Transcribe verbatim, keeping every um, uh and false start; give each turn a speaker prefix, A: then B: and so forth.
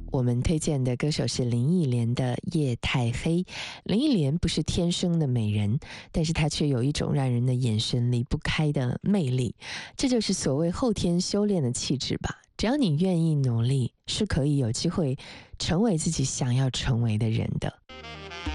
A: 我们推荐的歌手是林忆莲的《夜太黑》。林忆莲不是天生的美人，但是她却有一种让人的眼神离不开的魅力，这就是所谓后天修炼的气质吧。只要你愿意努力，是可以有机会成为自己想要成为的人的。